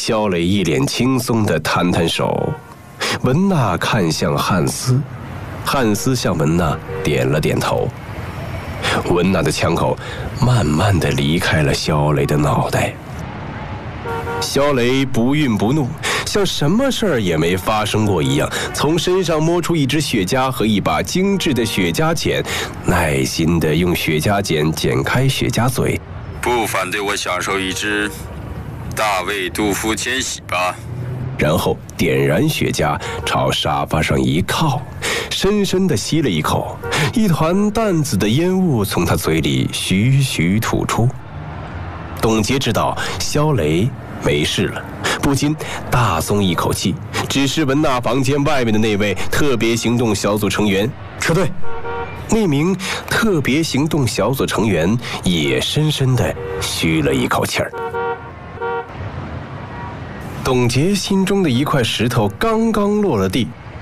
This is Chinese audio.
肖磊一脸轻松地摊摊手，文娜看向汉斯，汉斯向文娜点了点头。文娜的枪口慢慢地离开了肖磊的脑袋。肖磊不愠不怒，像什么事儿也没发生过一样，从身上摸出一支雪茄和一把精致的雪茄剪，耐心地用雪茄剪剪开雪茄嘴。 不反对我享受一支大卫杜夫千禧吧？ 然后点燃雪茄，朝沙发上一靠，深深地吸了一口，一团淡紫的烟雾从他嘴里徐徐吐出。董洁知道肖雷没事了，不禁大松一口气，指示文娜房间外面的那位特别行动小组成员撤退。那名特别行动小组成员也深深地吁了一口气儿。董洁心中的一块石头刚刚落了地，